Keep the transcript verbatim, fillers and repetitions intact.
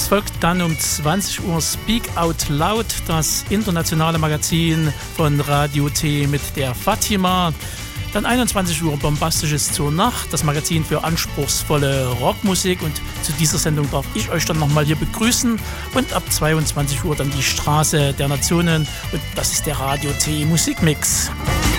Es folgt dann um zwanzig Uhr Speak Out Loud, das internationale Magazin von Radio T mit der Fatima. Dann einundzwanzig Uhr Bombastisches zur Nacht, das Magazin für anspruchsvolle Rockmusik. Und zu dieser Sendung darf ich euch dann nochmal hier begrüßen. Und ab zweiundzwanzig Uhr dann die Straße der Nationen. Und das ist der Radio T Musikmix.